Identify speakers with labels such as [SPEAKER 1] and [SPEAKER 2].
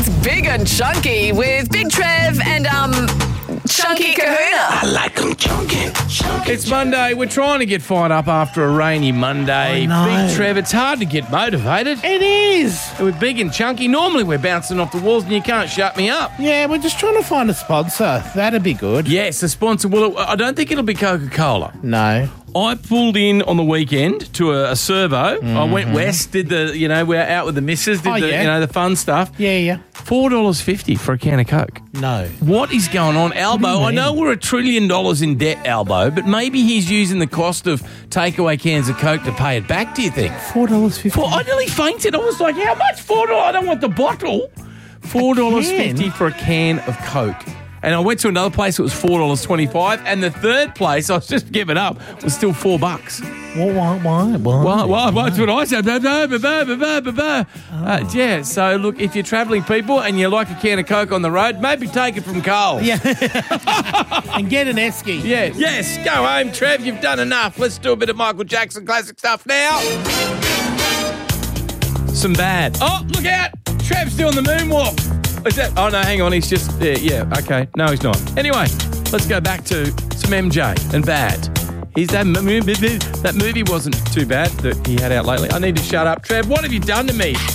[SPEAKER 1] It's Big and Chunky with Big Trev and Chunky Kahuna.
[SPEAKER 2] I like them chunky.
[SPEAKER 3] It's Monday. We're trying to get fired up after a rainy Monday.
[SPEAKER 4] I know.
[SPEAKER 3] Big Trev, it's hard to get motivated.
[SPEAKER 4] It is.
[SPEAKER 3] With Big and Chunky, normally we're bouncing off the walls and you can't shut me up.
[SPEAKER 4] Yeah, we're just trying to find a sponsor. That'd be good.
[SPEAKER 3] Yes, a sponsor. Well, I don't think it'll be Coca-Cola.
[SPEAKER 4] No.
[SPEAKER 3] I pulled in on the weekend to a servo. I went west, did we're out with the missus, did the fun stuff.
[SPEAKER 4] Yeah.
[SPEAKER 3] $4.50 for a can of Coke.
[SPEAKER 4] No.
[SPEAKER 3] What is going on, Albo? I know we're $1 trillion in debt, Albo, but maybe he's using the cost of takeaway cans of Coke to pay it back, do you think?
[SPEAKER 4] $4.50.
[SPEAKER 3] I nearly fainted. I was like, how much? $4? I don't want the bottle. $4.50 for a can of Coke. And I went to another place, it was $4.25. And the third place, I was just giving up, was still $4.
[SPEAKER 4] Why?
[SPEAKER 3] That's what I said. Yeah, so look, if you're travelling people and you like a can of Coke on the road, maybe take it from Coles.
[SPEAKER 4] Yeah. And get an Esky.
[SPEAKER 3] Yeah. Yes, go home, Trev. You've done enough. Let's do a bit of Michael Jackson classic stuff now. Some bad. Oh, look out. Trev's doing the moonwalk. Is that? Oh, no, hang on. He's just there. Yeah, okay. No, he's not. Anyway, let's go back to some MJ and bad. That movie wasn't too bad that he had out lately. I need to shut up. Trev, what have you done to me?